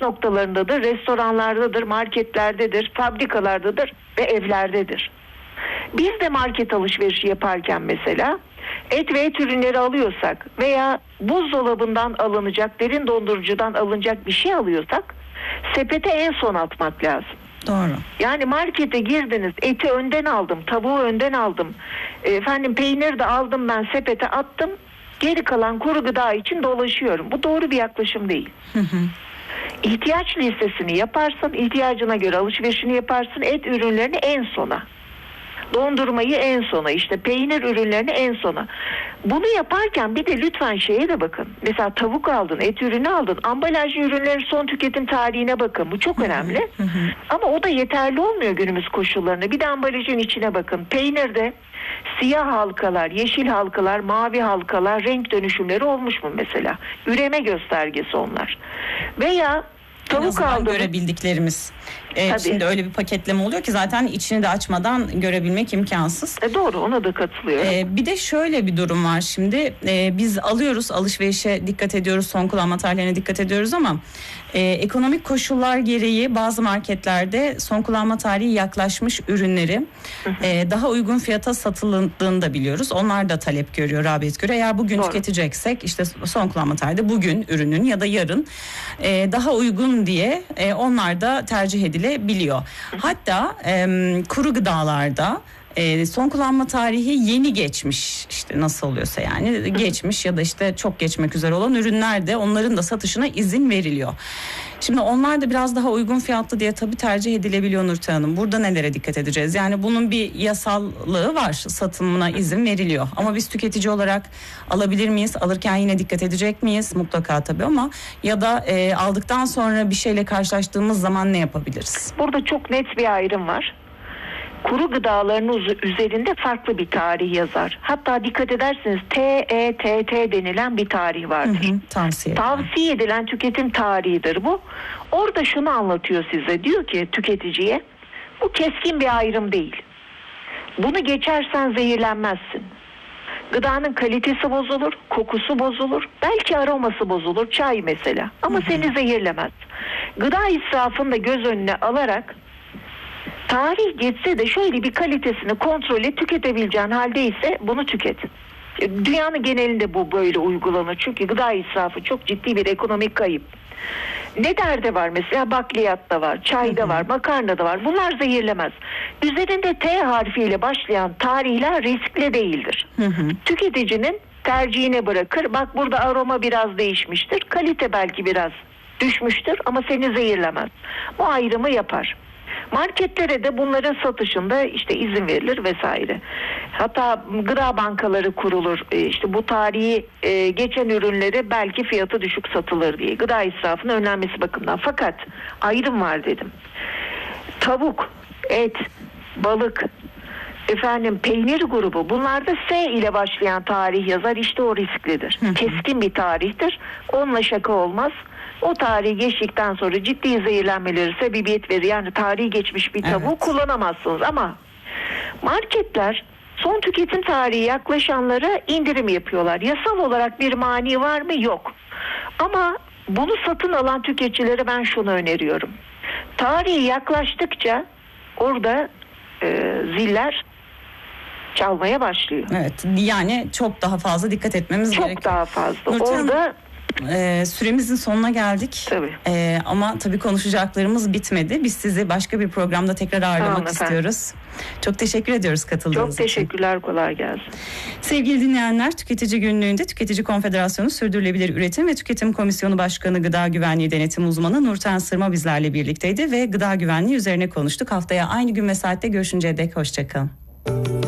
noktalarındadır, restoranlardadır, marketlerdedir, fabrikalardadır ve evlerdedir. Biz de market alışverişi yaparken mesela et ve et ürünleri alıyorsak veya buzdolabından alınacak, derin dondurucudan alınacak bir şey alıyorsak sepete en son atmak lazım. Doğru. Yani markete girdiniz, eti önden aldım, tavuğu önden aldım, peynir de aldım, ben sepete attım, geri kalan kuru gıda için dolaşıyorum. Bu doğru bir yaklaşım değil. İhtiyaç listesini yaparsın, ihtiyacına göre alışverişini yaparsın, et ürünlerini en sona, dondurmayı en sona, işte peynir ürünlerini en sona. Bunu yaparken bir de lütfen şeye de bakın. Mesela tavuk aldın, et ürünü aldın, ambalajlı ürünlerin son tüketim tarihine bakın. Bu çok önemli. Ama o da yeterli olmuyor günümüz koşullarında. Bir de ambalajın içine bakın. Peynirde siyah halkalar, yeşil halkalar, mavi halkalar, renk dönüşümleri olmuş mu mesela?Üreme göstergesi onlar. Veya tavuk aldın. Görebildiklerimiz. Şimdi öyle bir paketleme oluyor ki zaten içini de açmadan görebilmek imkansız. Doğru, ona da katılıyorum. Bir de şöyle bir durum var şimdi. Biz alıyoruz, alışverişe dikkat ediyoruz, son kullanma tarihlerine dikkat ediyoruz ama ekonomik koşullar gereği bazı marketlerde son kullanma tarihi yaklaşmış ürünleri daha uygun fiyata satıldığını da biliyoruz. Onlar da talep görüyor, rağbet görüyor. Eğer bugün tüketeceksek işte son kullanma tarihi de bugün ürünün ya da yarın daha uygun diye onlar da tercih edilebiliyor. Hatta kuru gıdalarda son kullanma tarihi yeni geçmiş, işte nasıl oluyorsa yani geçmiş ya da işte çok geçmek üzere olan ürünlerde onların da satışına izin veriliyor. Şimdi onlar da biraz daha uygun fiyatlı diye tabii tercih edilebiliyor Nurten Hanım. Burada nelere dikkat edeceğiz? Yani bunun bir yasallığı var, satımına izin veriliyor. Ama biz tüketici olarak alabilir miyiz? Alırken yine dikkat edecek miyiz? Mutlaka tabii ama ya da aldıktan sonra bir şeyle karşılaştığımız zaman ne yapabiliriz? Burada çok net bir ayrım var. Kuru gıdaların üzerinde farklı bir tarih yazar. Hatta dikkat ederseniz TETT denilen bir tarih vardır. Tavsiye edilen tüketim tarihidir bu. Orada şunu anlatıyor size. Diyor ki tüketiciye, bu keskin bir ayrım değil. Bunu geçersen zehirlenmezsin. Gıdanın kalitesi bozulur, kokusu bozulur, belki aroması bozulur, çay mesela. Ama seni zehirlemez. Gıda israfını da göz önüne alarak tarih geçse de şöyle bir kalitesini kontrol et, tüketebileceğin haldeyse bunu tüket. Dünyanın genelinde bu böyle uygulanır. Çünkü gıda israfı çok ciddi bir ekonomik kayıp. Ne derdi var mesela? Bakliyat da var, çay da var, makarna da var. Bunlar zehirlemez. Üzerinde T harfiyle başlayan tarihler riskli değildir. Tüketicinin tercihine bırakır. Bak burada aroma biraz değişmiştir. Kalite belki biraz düşmüştür ama seni zehirlemez. O ayrımı yapar. Marketlere de bunların satışında işte izin verilir vesaire. Hatta gıda bankaları kurulur. İşte bu tarihi geçen ürünleri belki fiyatı düşük satılır diye. Gıda israfının önlenmesi bakımından. Fakat ayrım var dedim. Tavuk, et, balık, peynir grubu, bunlarda S ile başlayan tarih yazar, işte o risklidir. Keskin bir tarihtir. Onunla şaka olmaz. O tarihi geçtikten sonra ciddi zehirlenmeleri sebebiyet verir. Yani tarihi geçmiş bir tavuğu kullanamazsınız. Ama marketler son tüketim tarihi yaklaşanlara indirim yapıyorlar. Yasal olarak bir mani var mı? Yok. Ama bunu satın alan tüketicilere ben şunu öneriyorum. Tarihi yaklaştıkça orada ziller çalmaya başlıyor. Evet, yani çok daha fazla dikkat etmemiz gerekiyor. Çok daha fazla. Nurten, orada süremizin sonuna geldik. Tabii. Ama tabii konuşacaklarımız bitmedi. Biz sizi başka bir programda tekrar ağırlamak istiyoruz. Çok teşekkür ediyoruz katıldığınız için. Çok teşekkürler, kolay gelsin. Sevgili dinleyenler, Tüketici Günlüğü'nde Tüketici Konfederasyonu Sürdürülebilir Üretim ve Tüketim Komisyonu Başkanı Gıda Güvenliği Denetim Uzmanı Nurten Sırma bizlerle birlikteydi ve gıda güvenliği üzerine konuştuk. Haftaya aynı gün ve saatte görüşünceye dek hoşça kalın.